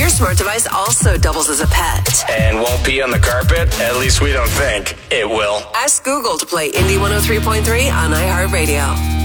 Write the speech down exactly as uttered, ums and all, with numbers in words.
Your smart device also doubles as a pet. And won't pee on the carpet? At least we don't think it will. Ask Google to play Indie one oh three point three on iHeartRadio.